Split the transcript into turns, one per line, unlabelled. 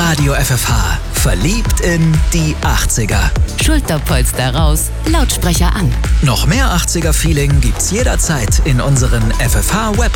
Radio FFH. Verliebt in die 80er.
Schulterpolster raus, Lautsprecher an.
Noch mehr 80er-Feeling gibt's jederzeit in unseren FFH Web